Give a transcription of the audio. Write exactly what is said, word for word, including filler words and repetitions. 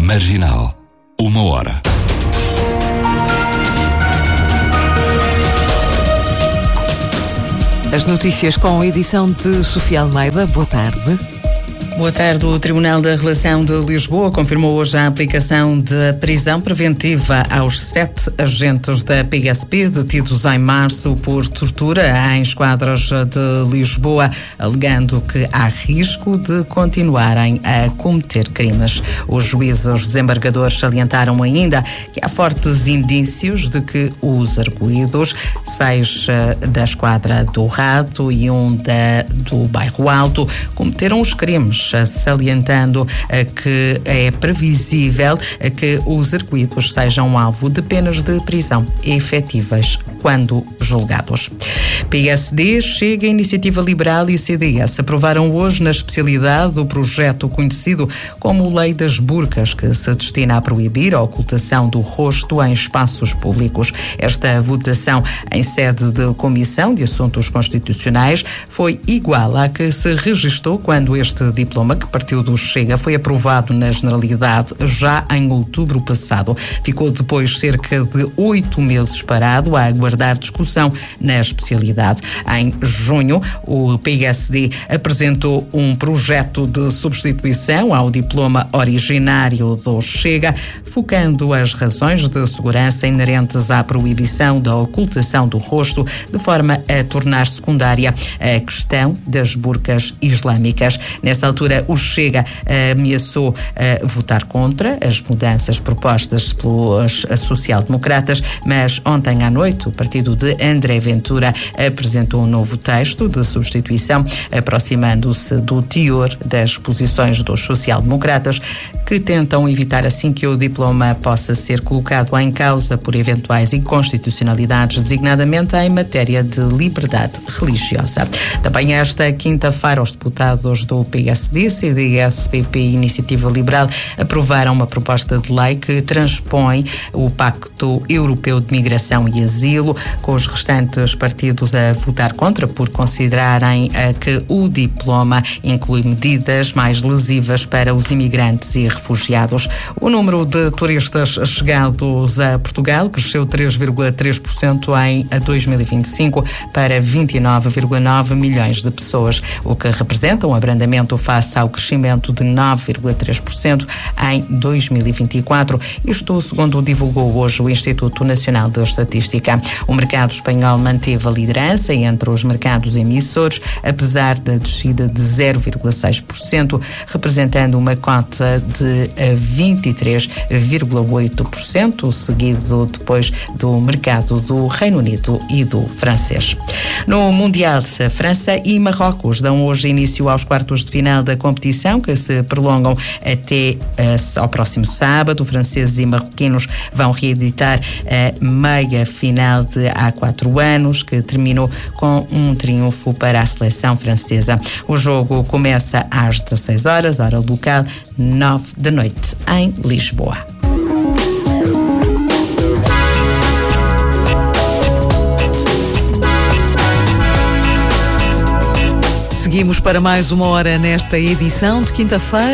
Marginal. Uma hora. As notícias com a edição de Sofia Almeida. Boa tarde. Boa tarde. O Tribunal da Relação de Lisboa confirmou hoje a aplicação de prisão preventiva aos sete agentes da P S P detidos em março por tortura em esquadras de Lisboa, alegando que há risco de continuarem a cometer crimes. Os juízes desembargadores salientaram ainda que há fortes indícios de que os arguidos, seis da esquadra do Rato e um da, do Bairro Alto, cometeram os crimes, salientando que é previsível que os arguidos sejam alvo de penas de prisão efetivas quando julgados. P S D, Chega, Iniciativa Liberal e C D S aprovaram hoje na especialidade o projeto conhecido como Lei das Burcas, que se destina a proibir a ocultação do rosto em espaços públicos. Esta votação em sede de Comissão de Assuntos Constitucionais foi igual à que se registou quando este diploma, que partiu do Chega, foi aprovado na Generalidade já em outubro passado. Ficou depois cerca de oito meses parado a aguardar discussão na especialidade. Em junho, o P S D apresentou um projeto de substituição ao diploma originário do Chega, focando as razões de segurança inerentes à proibição da ocultação do rosto, de forma a tornar secundária a questão das burcas islâmicas. Nessa altura, o Chega ameaçou uh, votar contra as mudanças propostas pelos social-democratas, mas ontem à noite o partido de André Ventura apresentou um novo texto de substituição, aproximando-se do teor das posições dos social-democratas, que tentam evitar assim que o diploma possa ser colocado em causa por eventuais inconstitucionalidades, designadamente em matéria de liberdade religiosa. Também esta quinta-feira, os deputados do P S D, C D S, P P e Iniciativa Liberal aprovaram uma proposta de lei que transpõe o Pacto Europeu de Migração e Asilo, com os restantes partidos a votar contra por considerarem que o diploma inclui medidas mais lesivas para os imigrantes e refugiados. O número de turistas chegados a Portugal cresceu três vírgula três por cento em dois mil e vinte e cinco para vinte e nove vírgula nove milhões de pessoas, o que representa um abrandamento face ao crescimento de nove vírgula três por cento em dois mil e vinte e quatro, isto segundo divulgou hoje o Instituto Nacional de Estatística. O mercado espanhol manteve a liderança entre os mercados emissores, apesar da descida de zero vírgula seis por cento, representando uma cota de vinte e três vírgula oito por cento, seguido depois do mercado do Reino Unido e do francês. No Mundial, França e Marrocos dão hoje início aos quartos de final da competição, que se prolongam até uh, ao próximo sábado. Franceses e marroquinos vão reeditar a meia final de há quatro anos, que terminou com um triunfo para a seleção francesa. O jogo começa às dezasseis horas, hora local, nove da noite, em Lisboa. Seguimos para mais uma hora nesta edição de quinta-feira.